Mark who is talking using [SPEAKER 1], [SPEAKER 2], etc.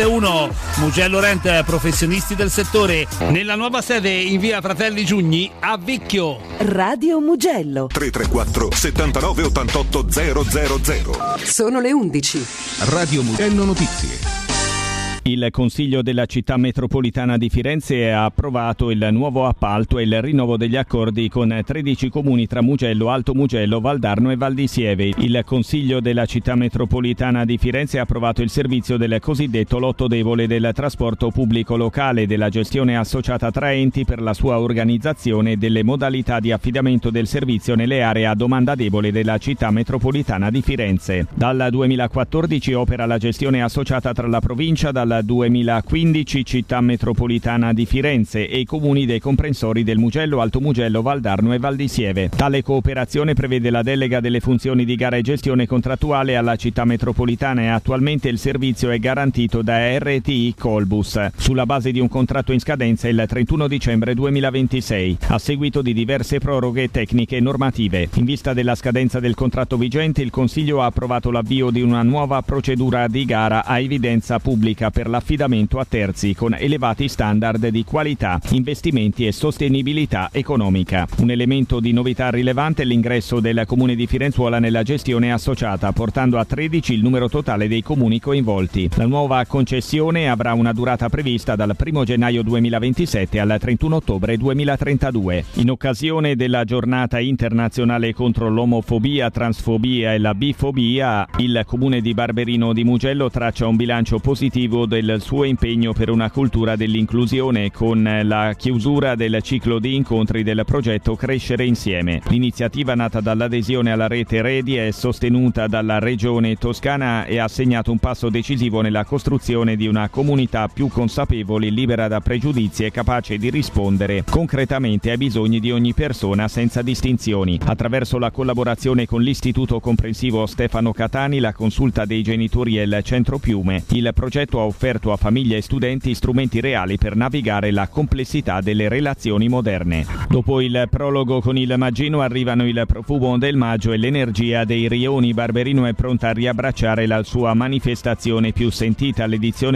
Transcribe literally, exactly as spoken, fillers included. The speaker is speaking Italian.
[SPEAKER 1] uno Mugello Rent, professionisti del settore, nella nuova sede in via Fratelli Giugni a Vicchio.
[SPEAKER 2] Radio Mugello
[SPEAKER 3] tre tre quattro settantanove ottantotto zero zero zero.
[SPEAKER 2] Sono le undici.
[SPEAKER 4] Radio Mugello Notizie.
[SPEAKER 5] Il Consiglio della Città Metropolitana di Firenze ha approvato il nuovo appalto e il rinnovo degli accordi con tredici comuni tra Mugello, Alto Mugello, Valdarno e Val di Sieve. Il Consiglio della Città Metropolitana di Firenze ha approvato il servizio del cosiddetto lotto debole del trasporto pubblico locale, della gestione associata tra enti per la sua organizzazione e delle modalità di affidamento del servizio nelle aree a domanda debole della Città Metropolitana di Firenze. Dal duemilaquattordici opera la gestione associata tra la provincia, dal duemilaquindici Città Metropolitana di Firenze e i comuni dei comprensori del Mugello, Alto Mugello, Valdarno e Val di Sieve. Tale cooperazione prevede la delega delle funzioni di gara e gestione contrattuale alla Città Metropolitana e attualmente il servizio è garantito da R T I Colbus sulla base di un contratto in scadenza il trentuno dicembre duemilaventisei, a seguito di diverse proroghe tecniche e normative. In vista della scadenza del contratto vigente, il Consiglio ha approvato l'avvio di una nuova procedura di gara a evidenza pubblica per l'affidamento a terzi con elevati standard di qualità, investimenti e sostenibilità economica. Un elemento di novità rilevante è l'ingresso del Comune di Firenzuola nella gestione associata, portando a tredici il numero totale dei comuni coinvolti. La nuova concessione avrà una durata prevista dal primo gennaio duemilaventisette al trentuno ottobre duemilatrentadue. In occasione della giornata internazionale contro l'omofobia, transfobia e la bifobia, il Comune di Barberino di Mugello traccia un bilancio positivo del suo impegno per una cultura dell'inclusione con la chiusura del ciclo di incontri del progetto Crescere Insieme. L'iniziativa, nata dall'adesione alla rete Redi, è sostenuta dalla Regione Toscana e ha segnato un passo decisivo nella costruzione di una comunità più consapevole, libera da pregiudizi e capace di rispondere concretamente ai bisogni di ogni persona senza distinzioni. Attraverso la collaborazione con l'Istituto Comprensivo Stefano Catani, la consulta dei genitori e il Centro Piume, il progetto ha offerto a famiglie e studenti strumenti reali per navigare la complessità delle relazioni moderne. Dopo il prologo con il maggino arrivano il profumo del maggio e l'energia dei rioni. Barberino è pronta a riabbracciare la sua manifestazione più sentita, l'edizione